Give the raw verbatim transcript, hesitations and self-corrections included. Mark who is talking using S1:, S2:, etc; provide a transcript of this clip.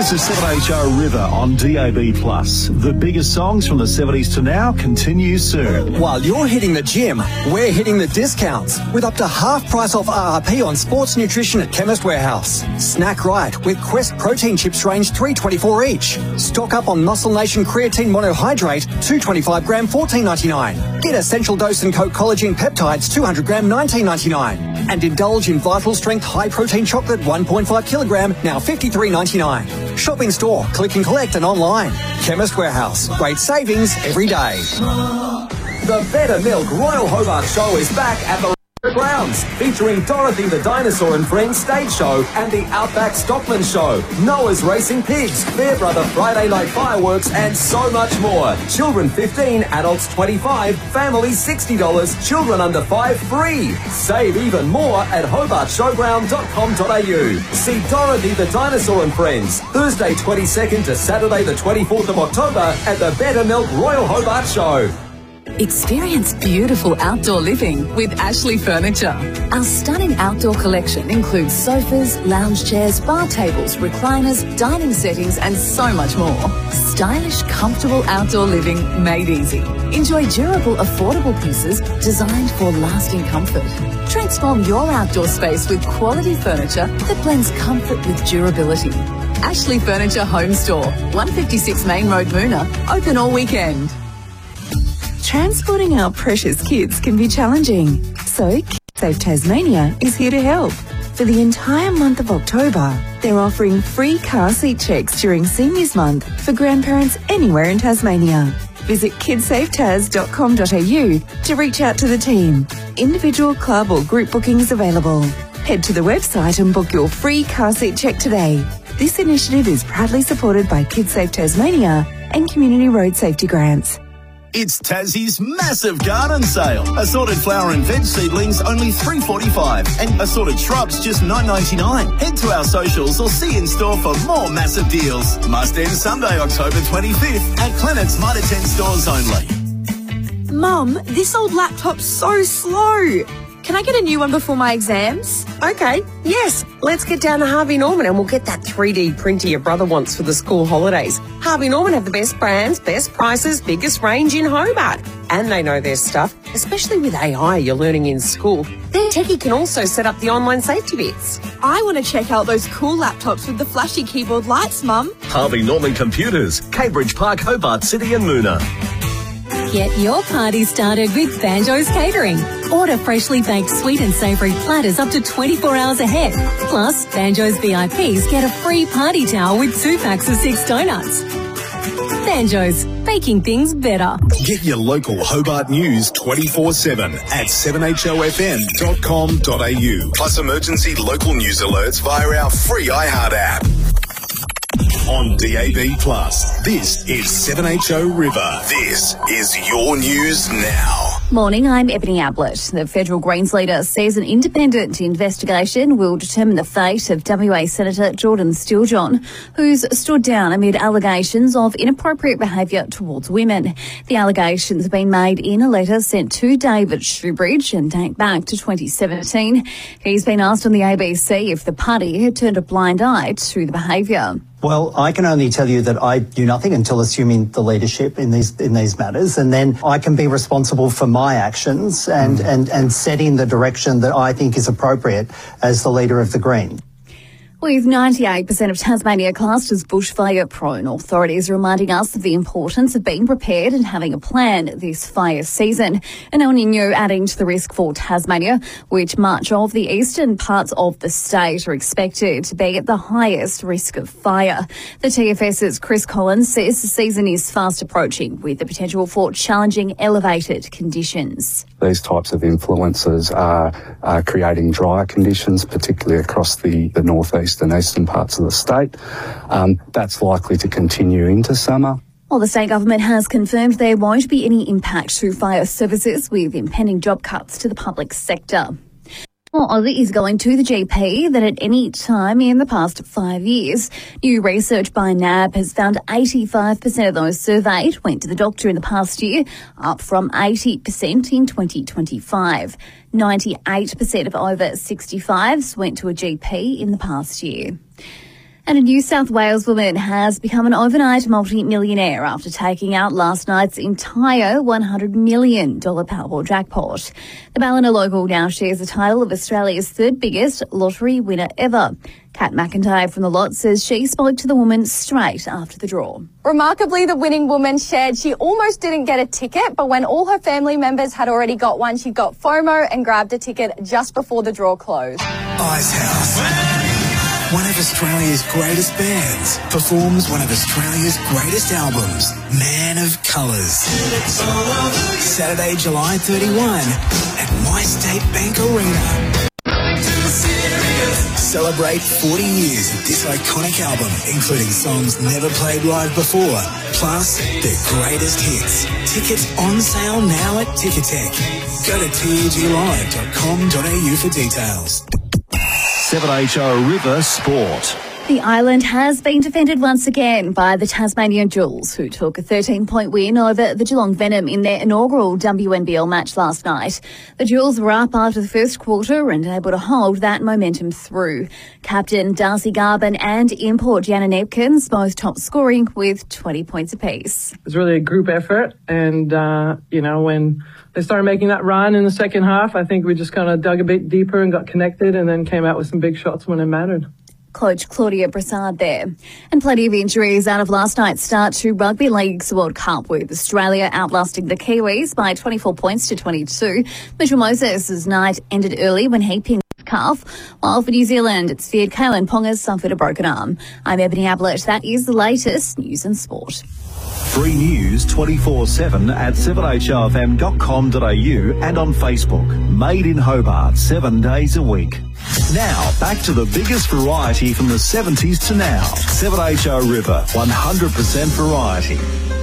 S1: This is seven H O River on D A B plus. The biggest songs from the seventies to now continue soon.
S2: While you're hitting the gym, we're hitting the discounts with up to half price off R R P on sports nutrition at Chemist Warehouse. Snack right with Quest protein chips range three twenty-four each. Stock up on Muscle Nation creatine monohydrate two twenty-five gram fourteen ninety-nine. Get Essential Dose and Coke collagen peptides two hundred gram nineteen ninety-nine. And indulge in Vital Strength high protein chocolate one point five kilogram now fifty-three ninety-nine. Shop in store, click and collect and online. Chemist Warehouse. Great savings every day.
S3: The Better Milk Royal Hobart Show is back at the grounds, featuring Dorothy the Dinosaur and Friends stage show and the Outback Stockman Show, Noah's Racing Pigs, Fair Brother Friday Night Fireworks, and so much more. Children fifteen, adults twenty-five, families sixty dollars, children under five free. Save even more at hobart showground dot com dot a u. See Dorothy the Dinosaur and Friends, Thursday twenty-second to Saturday the twenty-fourth of October at the Better Milk Royal Hobart Show.
S4: Experience beautiful outdoor living with Ashley Furniture. Our stunning outdoor collection includes sofas, lounge chairs, bar tables, recliners, dining settings and so much more. Stylish, comfortable outdoor living made easy. Enjoy durable, affordable pieces designed for lasting comfort. Transform your outdoor space with quality furniture that blends comfort with durability. Ashley Furniture Home Store, one fifty-six Main Road, Moona, open all weekend. Transporting our precious kids can be challenging, so KidSafe Tasmania is here to help. For the entire month of October, they're offering free car seat checks during Seniors Month for grandparents anywhere in Tasmania. Visit kids safe tas dot com dot a u to reach out to the team. Individual, club or group bookings available. Head to the website and book your free car seat check today. This initiative is proudly supported by KidSafe Tasmania and Community Road Safety Grants.
S1: It's Tassie's massive garden sale. Assorted flower and veg seedlings only three forty-five, and assorted shrubs just nine ninety-nine. Head to our socials or see in store for more massive deals. Must end Sunday, October twenty-fifth at Clennett's Mitre ten stores only.
S5: Mum, this old laptop's so slow. Can I get a new one before my exams?
S6: Okay, yes. Let's get down to Harvey Norman and we'll get that three D printer your brother wants for the school holidays. Harvey Norman have the best brands, best prices, biggest range in Hobart. And they know their stuff, especially with A I you're learning in school. Their techie can also set up the online safety bits.
S5: I want to check out those cool laptops with the flashy keyboard lights, Mum.
S7: Harvey Norman Computers, Cambridge Park, Hobart City and Moona.
S8: Get your party started with Banjo's Catering. Order freshly baked sweet and savoury platters up to twenty-four hours ahead. Plus, Banjo's V I Ps get a free party towel with two packs of six donuts. Banjo's, baking things better.
S1: Get your local Hobart news twenty-four seven at seven h o f m dot com dot a u. Plus emergency local news alerts via our free iHeart app. On D A B plus, this is seven H O River. This is your news now.
S9: Morning, I'm Ebony Ablett. The federal Greens leader says an independent investigation will determine the fate of W A Senator Jordan Steele-John, who's stood down amid allegations of inappropriate behaviour towards women. The allegations have been made in a letter sent to David Shoebridge and date back to twenty seventeen. He's been asked on the A B C if the party had turned a blind eye to the behaviour.
S10: Well, I can only tell you that I do nothing until assuming the leadership in these in these matters, and then I can be responsible for my actions and, mm. and, and setting the direction that I think is appropriate as the leader of the Greens.
S9: With ninety-eight percent of Tasmania classed as bushfire prone, authorities are reminding us of the importance of being prepared and having a plan this fire season. An El Nino adding to the risk for Tasmania, which much of the eastern parts of the state are expected to be at the highest risk of fire. The T F S's Chris Collins says the season is fast approaching with the potential for challenging elevated conditions.
S11: These types of influences are, are creating drier conditions, particularly across the, the northeast and eastern parts of the state. Um, that's likely to continue into summer.
S9: Well, the state government has confirmed there won't be any impact to fire services with impending job cuts to the public sector. More Aussie is going to the G P than at any time in the past five years. New research by N A B has found eighty-five percent of those surveyed went to the doctor in the past year, up from eighty percent in twenty twenty-five. ninety-eight percent of over sixty-fives went to a G P in the past year. And a New South Wales woman has become an overnight multi-millionaire after taking out last night's entire one hundred million dollars Powerball jackpot. The Ballina local now shares the title of Australia's third biggest lottery winner ever. Kat McIntyre from The Lot says she spoke to the woman straight after the draw.
S12: Remarkably, the winning woman shared she almost didn't get a ticket, but when all her family members had already got one, she got FOMO and grabbed a ticket just before the draw closed.
S1: Icehouse, one of Australia's greatest bands, performs one of Australia's greatest albums, Man of Colours. Saturday, July thirty-first at MyState Bank Arena. Celebrate forty years of this iconic album, including songs never played live before, plus their greatest hits. Tickets on sale now at Ticketek. Go to T A G live dot com dot a u for details.
S7: seven H O River Sport.
S9: The island has been defended once again by the Tasmanian Jewels, who took a thirteen-point win over the Geelong Venom in their inaugural W N B L match last night. The Jewels were up after the first quarter and able to hold that momentum through. Captain Darcy Garvin and import Jana Nepkins both top scoring with twenty points apiece.
S13: It was really a group effort, and, uh, you know, when they started making that run in the second half, I think we just kind of dug a bit deeper and got connected and then came out with some big shots when it mattered.
S9: Coach Claudia Brassard there. And plenty of injuries out of last night's start to Rugby League's World Cup, with Australia outlasting the Kiwis by twenty-four points to twenty-two. Mitchell Moses' night ended early when he pinned his calf, while for New Zealand it's feared Kalen Ponga suffered a broken arm. I'm Ebony Ablett. That is the latest news and sport.
S7: Free news twenty-four seven at seven h o f m dot com dot a u and on Facebook. Made in Hobart, seven days a week. Now, back to the biggest variety from the seventies to now. seven H O River, one hundred percent variety.